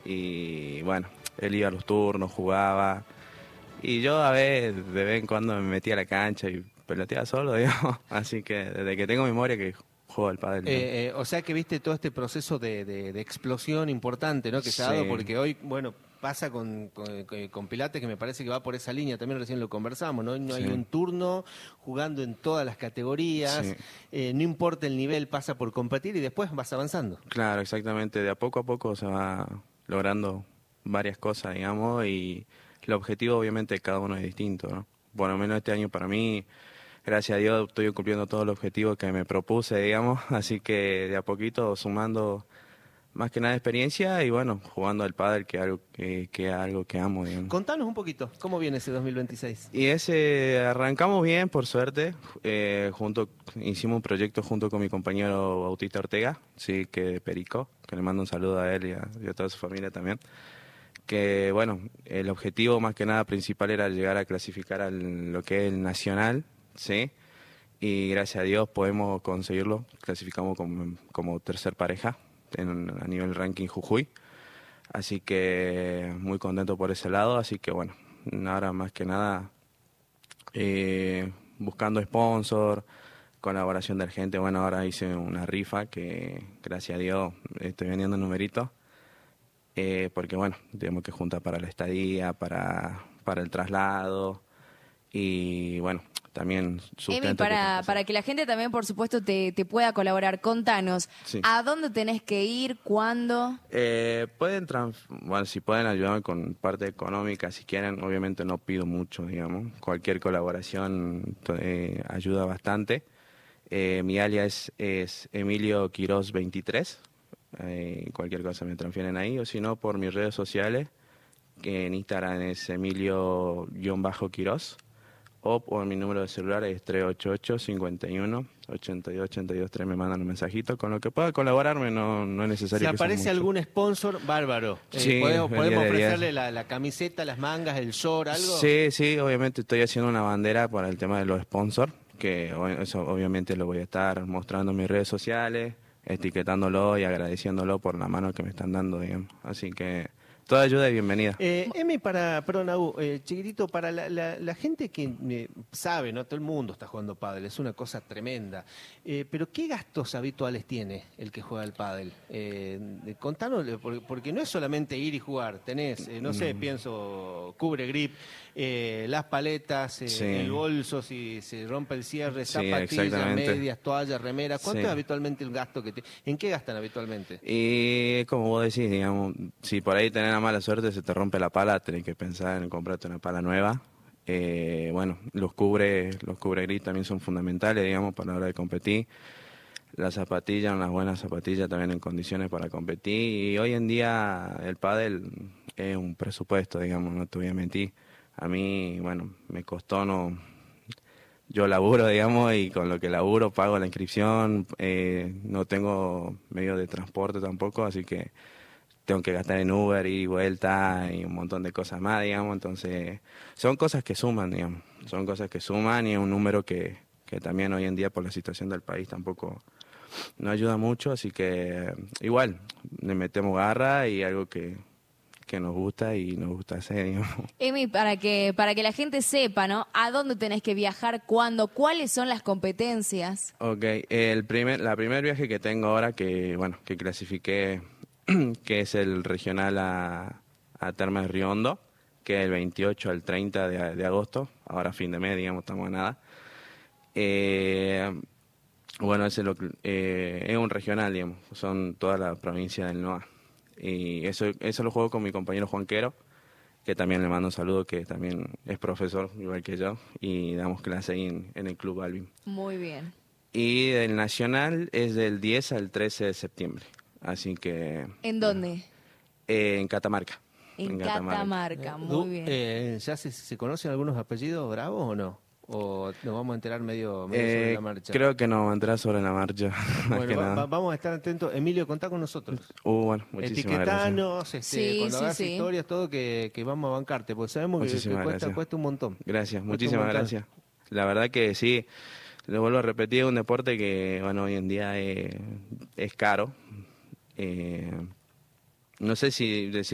y bueno, él iba a los turnos, jugaba, y yo a veces de vez en cuando me metía a la cancha y peloteaba solo, digamos, así que desde que tengo memoria que juego al pádel, digamos. O sea que viste todo este proceso de explosión importante, ¿no? Que se ha dado, Sí, porque hoy, bueno, pasa con Pilates, que me parece que va por esa línea, también recién lo conversamos, ¿no? No hay sí, un turno jugando en todas las categorías, sí. no importa el nivel, pasa por competir y después vas avanzando. Claro, exactamente. De a poco se va logrando varias cosas, digamos, y el objetivo obviamente de cada uno es distinto, ¿no? Por lo menos este año para mí, gracias a Dios, estoy cumpliendo todos los objetivos que me propuse, digamos, así que de a poquito sumando más que nada experiencia y bueno, jugando al pádel, que es algo que amo, digamos. Contanos un poquito, ¿cómo viene ese 2026? Y ese arrancamos bien, por suerte. Hicimos un proyecto junto con mi compañero Bautista Ortega, sí, que de Perico, que le mando un saludo a él y a toda su familia también. Que bueno, el objetivo más que nada principal era llegar a clasificar a lo que es el nacional, sí. Y gracias a Dios podemos conseguirlo. Clasificamos como tercer pareja a nivel ranking Jujuy. Así que muy contento por ese lado. Así que bueno, ahora más que nada buscando sponsor, colaboración de gente. Bueno, ahora hice una rifa que gracias a Dios estoy vendiendo numeritos, porque bueno, tenemos que juntar para la estadía, para el traslado y bueno, también Emi, sustento que tengo que para hacer. que la gente también, por supuesto, te pueda colaborar, contanos, Sí. ¿a dónde tenés que ir? ¿Cuándo? Bueno, si pueden ayudarme con parte económica, si quieren, obviamente no pido mucho, digamos. Cualquier colaboración ayuda bastante. Mi alias es Emilio Quiroz 23. Cualquier cosa me transfieren ahí, o si no, por mis redes sociales, que en Instagram es Emilio-Quiroz, o por mi número de celular es 388-51-82-82-3. Me mandan un mensajito. Con lo que pueda colaborarme, no es Si necesario que sea aparece mucho. algún sponsor, bárbaro. Sí, ¿Podemos, el 10 podemos de 10. ofrecerle la camiseta, las mangas, el short, algo? Sí, sí, obviamente estoy haciendo una bandera para el tema de los sponsors, que eso obviamente lo voy a estar mostrando en mis redes sociales, etiquetándolo y agradeciéndolo por la mano que me están dando, digamos. Así que toda ayuda es bienvenida. Emi, perdón, Agu, chiquitito, para la gente que sabe, ¿no? Todo el mundo está jugando pádel, es una cosa tremenda. Pero ¿qué gastos habituales tiene el que juega al pádel? Contanos, porque no es solamente ir y jugar, tenés, no sé, pienso, cubre grip, las paletas, Sí. el bolso, si se rompe el cierre, Sí, zapatillas, exactamente. medias, toallas, remeras. ¿Cuánto Sí. es habitualmente el gasto ¿En qué gastan habitualmente? Y como vos decís, digamos, si por ahí tenés la mala suerte, se te rompe la pala, tenés que pensar en comprarte una pala nueva. Bueno, los cubre gris también son fundamentales, digamos, para la hora de competir. Las zapatillas, unas buenas zapatillas también en condiciones para competir. Y hoy en día el pádel es un presupuesto, digamos, no te voy a mentir. A mí, bueno, me costó no... Yo laburo, digamos, y con lo que laburo pago la inscripción, no tengo medio de transporte tampoco, así que tengo que gastar en Uber y vuelta y un montón de cosas más, digamos, entonces son cosas que suman, digamos, son cosas que suman y es un número que también hoy en día por la situación del país tampoco no ayuda mucho, así que igual, le metemos garra y algo que nos gusta y nos gusta hacer, digamos. Emi, para que la gente sepa, ¿no? ¿A dónde tenés que viajar? ¿Cuándo? ¿Cuáles son las competencias? Ok, la primer viaje que tengo ahora que, bueno, que clasifiqué, que es el regional a Termas de Río Hondo, que es el 28 al 30 de agosto, ahora fin de mes, digamos, estamos a nada. Bueno, es un regional, digamos, son toda la provincia del NOA. Y eso lo juego con mi compañero Juan Quero, que también le mando un saludo, que también es profesor, igual que yo, y damos clase ahí en el Club Alvin. Muy bien. Y el nacional es del 10 al 13 de septiembre, así que... ¿En dónde? En Catamarca. En Catamarca, muy bien. ¿Ya se conocen algunos apellidos bravos o no? ¿O nos vamos a enterar medio sobre la marcha? Creo que nos vendrá sobre la marcha, más que Bueno, nada. vamos a estar atentos. Emilio, contá con nosotros. Bueno, muchísimas gracias. Etiquetanos, Sí, cuando sí, hagas sí. historias, todo, que vamos a bancarte, porque sabemos que Muchísimas gracias. cuesta un montón. Gracias, Cuesta muchísimas un montón. gracias. La verdad que sí, lo vuelvo a repetir, es un deporte que, bueno, hoy en día es caro. No sé si decir